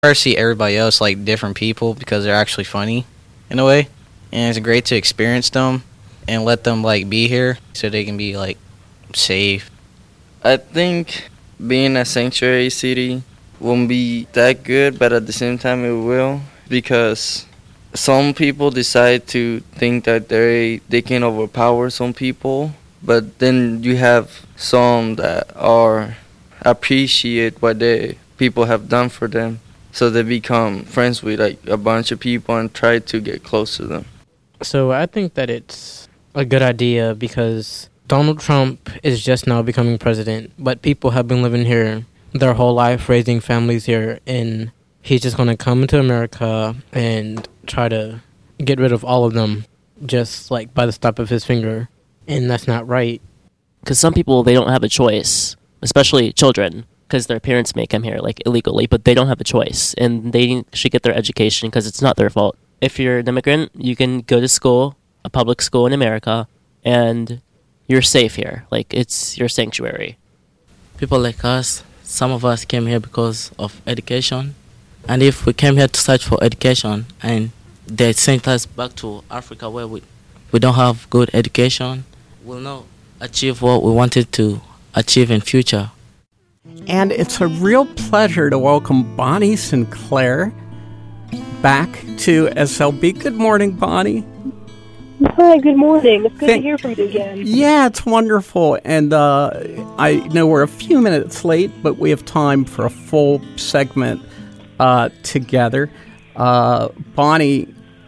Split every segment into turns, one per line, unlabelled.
I see everybody else like different people because they're actually funny in a way, and it's great to experience them and let them like be here so they can be like safe.
I think being a sanctuary city won't be that good, but at the same time it will, because some people decide to think that they can overpower some people, but then you have some that are appreciate what they people have done for them, so they become friends with like a bunch of people and try to get close to them.
So I think that it's a good idea because Donald Trump is just now becoming president, but people have been living here their whole life, raising families here, and he's just going to come to America and try to get rid of all of them just like by the snap of his finger, and that's not right.
Because some people, they don't have a choice, especially children, because their parents may come here like illegally, but they don't have a choice, and they should get their education because it's not their fault. If you're an immigrant, you can go to school, a public school in America, and you're safe here. Like, it's your sanctuary.
People like us, some of us came here because of education, and if we came here to search for education and they sent us back to Africa where we don't have good education, we'll not achieve what we wanted to achieve in future.
And it's a real pleasure to welcome Bonnie Sinclair back to SLB. Good morning, Bonnie.
Hi, good morning. It's good to hear from you again.
Yeah, it's wonderful. And I know we're a few minutes late, but we have time for a full segment together. Bonnie,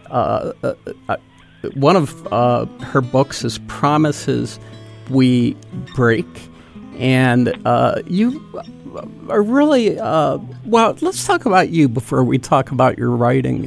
one of her books is Promises We Break. And you are really, well, let's talk about you before we talk about your writing.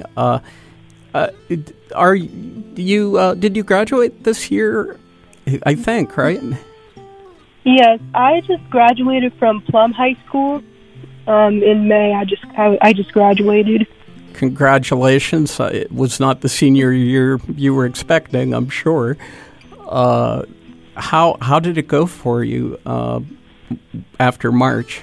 Did you graduate this year? I think, right?
Yes, I just graduated from Plum High School in May. I just graduated.
Congratulations. It was not the senior year you were expecting, I'm sure. How did it go for you after March?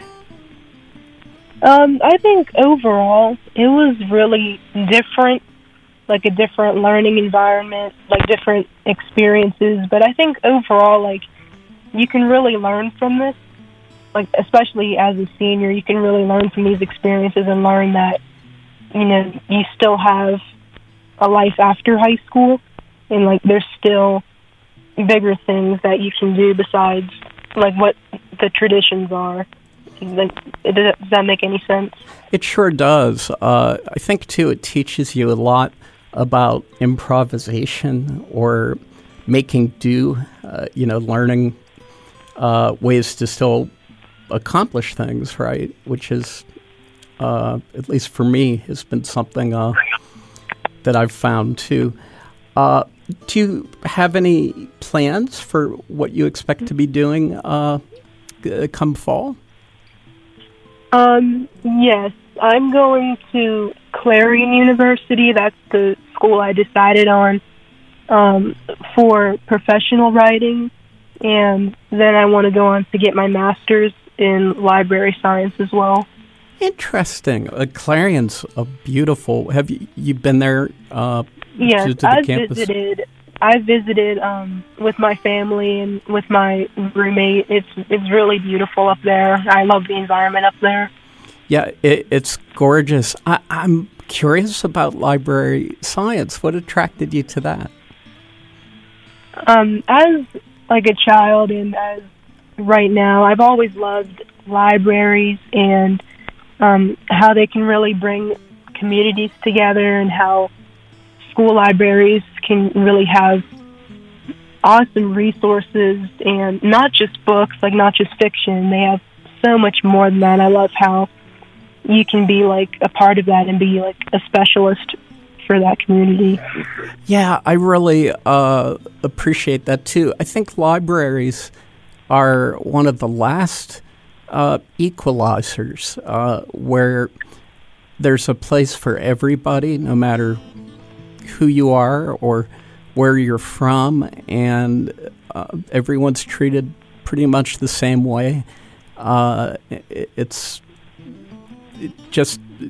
I think overall it was really different, like a different learning environment, like different experiences. But I think overall, like, you can really learn from this, like, especially as a senior, you can really learn from these experiences and learn that, you know, you still have a life after high school, and like there's still bigger things that you can do besides like what the traditions are. Does that make any sense?
It sure does. I think too it teaches you a lot about improvisation or making do, learning ways to still accomplish things, right? Which is, at least for me, has been something that I've found too. Do you have any plans for what you expect to be doing come fall?
Yes, I'm going to Clarion University. That's the school I decided on for professional writing, and then I want to go on to get my master's in library science as well.
Interesting. Clarion's a beautiful. Have you been there?
Yes, I visited with my family and with my roommate. It's really beautiful up there. I love the environment up there.
Yeah, it's gorgeous. I'm curious about library science. What attracted you to that?
As like a child and as right now, I've always loved libraries and how they can really bring communities together, and how school libraries can really have awesome resources and not just books, like not just fiction. They have so much more than that. I love how you can be like a part of that and be like a specialist for that community.
Yeah, I really appreciate that too. I think libraries are one of the last equalizers where there's a place for everybody, no matter who you are or where you're from, and everyone's treated pretty much the same way. It's just